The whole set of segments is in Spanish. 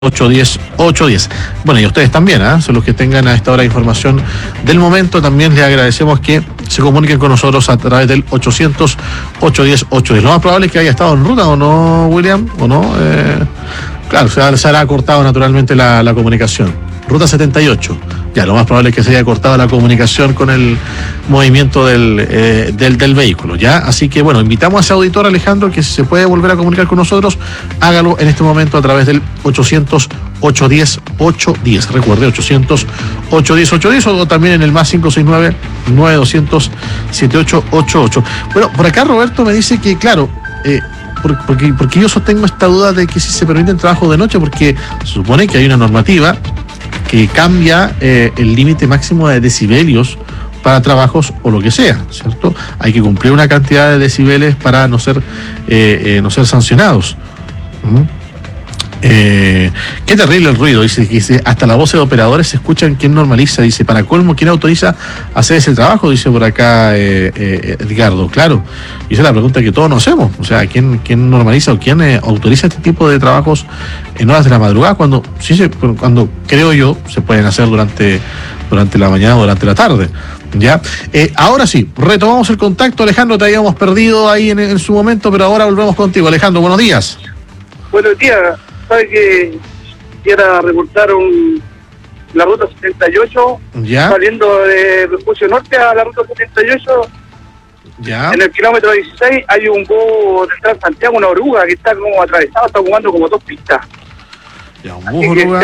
810. Bueno, y ustedes también, son los que tengan a esta hora información del momento. También les agradecemos que se comuniquen con nosotros a través del 800-810-810. Lo más probable es que haya estado en ruta, ¿o no, William? ¿O no? Claro, se hará cortado naturalmente la comunicación. Ruta 78. Ya, lo más probable es que se haya cortado la comunicación con el movimiento del vehículo, ¿ya? Así que, bueno, invitamos a ese auditor, Alejandro, que si se puede volver a comunicar con nosotros, hágalo en este momento a través del 800-810-810. Recuerde, 800-810-810 o también en el más 569-9200-7888. Bueno, por acá Roberto me dice que, claro, porque yo sostengo esta duda de que si se permite el trabajo de noche, porque se supone que hay una normativa que cambia el límite máximo de decibelios para trabajos o lo que sea, ¿cierto? Hay que cumplir una cantidad de decibeles para no ser sancionados. Qué terrible el ruido, dice, hasta las voces de operadores se escuchan. ¿Quién normaliza? Dice, para colmo, ¿quién autoriza hacer ese trabajo? Dice por acá Edgardo. Claro, y esa es la pregunta que todos nos hacemos. O sea, ¿quién normaliza o quién autoriza este tipo de trabajos en horas de la madrugada? Cuando creo yo se pueden hacer durante la mañana o durante la tarde. Ya, ahora sí, retomamos el contacto. Alejandro, te habíamos perdido ahí en su momento, pero ahora volvemos contigo. Alejandro, buenos días. Buenos días. Sabe que quiera reportar la ruta 78, ¿ya? Saliendo de Vespucio Norte a la ruta 78, ¿ya? En el kilómetro 16 hay un bus del Transantiago, una oruga que está como atravesada, está ocupando como dos pistas. Ya, un bus oruga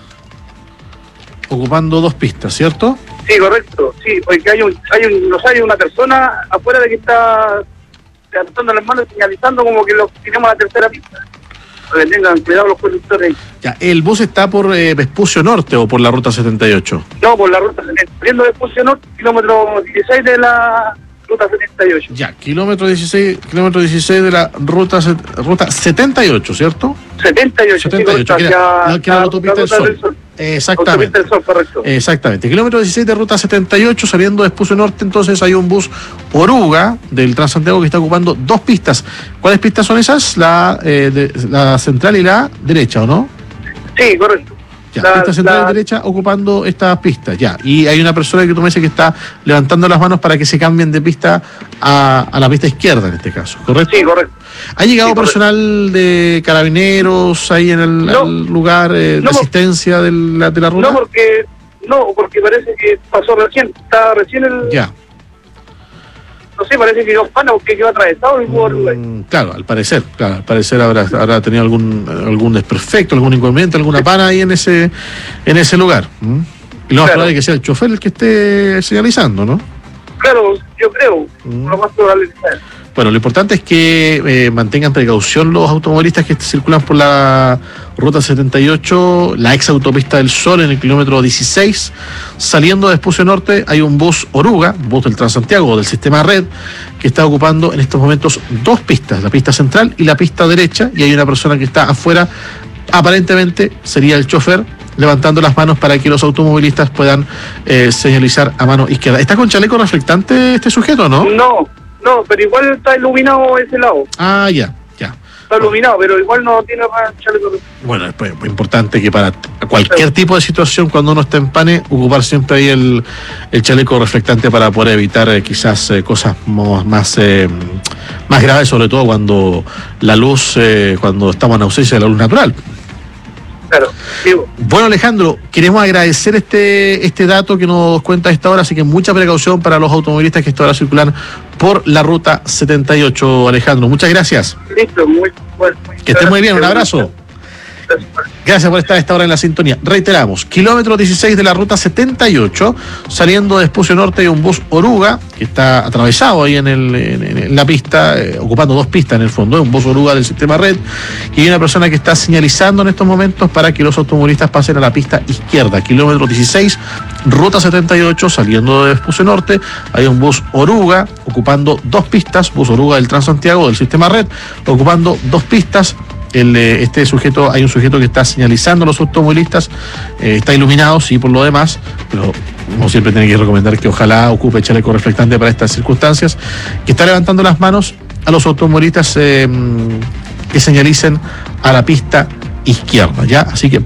ocupando dos pistas, ¿cierto? Sí, correcto, sí, porque hay una persona afuera de que está levantando las manos y señalizando como que tenemos la tercera pista. Que tengan cuidado los conductores. Ya, ¿el bus está por Vespucio Norte o por la ruta 78? No, por la ruta 78. Saliendo de Vespucio Norte, kilómetro 16 de la ruta 78. Ya, kilómetro 16 de la ruta 78, ¿cierto? 78, que era la autopista del Sol. Exactamente. Autopista del Sol, correcto. Exactamente. Kilómetro 16 de ruta 78, saliendo de Vespucio Norte, entonces hay un bus oruga del Transantiago que está ocupando dos pistas. ¿Cuáles pistas son esas? La central y la derecha, ¿o no? Sí, correcto. Ya, pista central y derecha ocupando estas pistas, ya. Y hay una persona que tú me dices que está levantando las manos para que se cambien de pista a la pista izquierda en este caso, ¿correcto? Sí, correcto. ¿Ha llegado personal de carabineros ahí en el lugar de asistencia de la ruta? No, porque parece que pasó recién, está recién Ya. No sé, parece que dos panas que quedó atravesado y claro, al parecer habrá tenido algún desperfecto, algún inconveniente, alguna pana ahí en ese lugar. Y lo más probable es que sea el chofer el que esté señalizando, ¿no? Claro, yo creo, lo más probable es que sea. Bueno, lo importante es que mantengan precaución los automovilistas que circulan por la ruta 78, la ex autopista del Sol en el kilómetro 16. Saliendo de Vespucio Norte hay un bus oruga, bus del Transantiago del sistema Red, que está ocupando en estos momentos dos pistas, la pista central y la pista derecha, y hay una persona que está afuera, aparentemente sería el chofer, levantando las manos para que los automovilistas puedan señalizar a mano izquierda. ¿Está con chaleco reflectante este sujeto, no? No, pero igual está iluminado ese lado. Ah, ya. Está iluminado, pero igual no tiene chaleco. Bueno, es importante que para cualquier tipo de situación, cuando uno está en pane, ocupar siempre ahí el chaleco reflectante para poder evitar quizás cosas más graves, sobre todo cuando la luz, cuando estamos en ausencia de la luz natural. Claro. Sí. Bueno, Alejandro, queremos agradecer este dato que nos cuenta a esta hora, así que mucha precaución para los automovilistas que esta hora circulan por la ruta 78, Alejandro. Muchas gracias. Listo, muy bueno. Que esté muy bien, un abrazo. Gracias por estar a esta hora en la sintonía. Reiteramos, kilómetro 16 de la ruta 78, saliendo de Vespucio Norte hay un bus oruga que está atravesado ahí en la pista, ocupando dos pistas en el fondo, un bus oruga del sistema Red, y hay una persona que está señalizando en estos momentos para que los automovilistas pasen a la pista izquierda. Kilómetro 16, ruta 78, saliendo de Vespucio Norte, hay un bus oruga ocupando dos pistas, bus oruga del Transantiago del sistema Red, ocupando dos pistas. Hay un sujeto que está señalizando a los automovilistas, está iluminado, sí, por lo demás, pero uno siempre tiene que recomendar que ojalá ocupe chaleco reflectante para estas circunstancias, que está levantando las manos a los automovilistas que señalicen a la pista izquierda, ¿ya? Así que